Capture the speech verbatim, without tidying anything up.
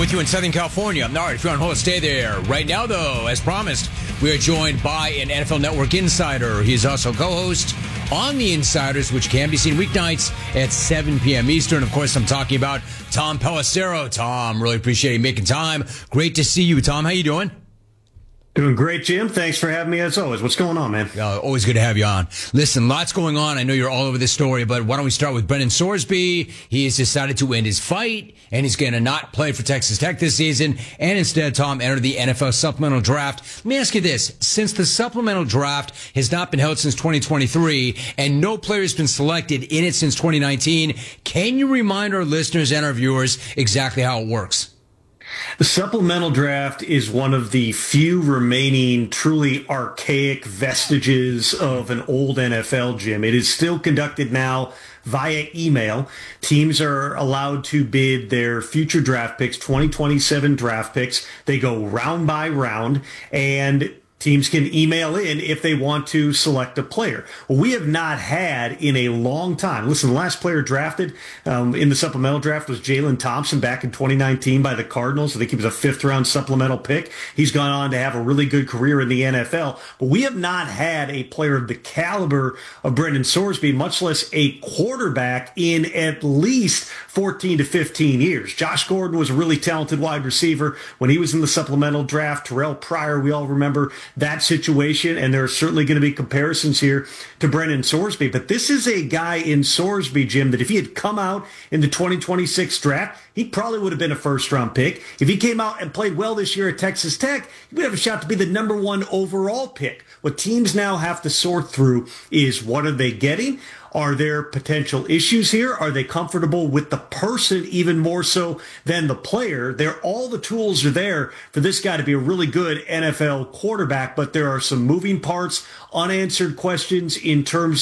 with you in Southern California. All right, if you're on hold, stay there. Right now, though, as promised, we are joined by an N F L Network insider. He is also co-host on The Insiders, which can be seen weeknights at seven p.m. Eastern. Of course, I'm talking about Tom Pelissero. Tom, really appreciate you making time. Great to see you, Tom. How you doing? Doing great, Jim. Thanks for having me as always. What's going on, man? Uh, always good to have you on. Listen, lots going on. I know you're all over this story, but why don't we start with Brendan Sorsby? He has decided to end his fight, and he's going to not play for Texas Tech this season, and instead, Tom, enter the N F L supplemental draft. Let me ask you this. Since the supplemental draft has not been held since twenty twenty-three, and no player has been selected in it since twenty nineteen, can you remind our listeners and our viewers exactly how it works? The supplemental draft is one of the few remaining truly archaic vestiges of an old N F L, Jim. It is still conducted now via email. Teams are allowed to bid their future draft picks, twenty twenty-seven draft picks. They go round by round, and teams can email in if they want to select a player. Well, we have not had in a long time. Listen, the last player drafted um, in the supplemental draft was Jalen Thompson back in twenty nineteen by the Cardinals. I think he was a fifth-round supplemental pick. He's gone on to have a really good career in the N F L. But we have not had a player of the caliber of Brendan Sorsby, much less a quarterback, in at least fourteen to fifteen years. Josh Gordon was a really talented wide receiver when he was in the supplemental draft. Terrell Pryor, we all remember that situation, and there are certainly going to be comparisons here to Brendan Sorsby. But this is a guy in Sorsby, Jim, that if he had come out in the twenty twenty-six draft, he probably would have been a first-round pick. If he came out and played well this year at Texas Tech, he would have a shot to be the number one overall pick. What teams now have to sort through is, what are they getting? Are there potential issues here? Are they comfortable with the person even more so than the player? There, all the tools are there for this guy to be a really good N F L quarterback, but there are some moving parts, unanswered questions in terms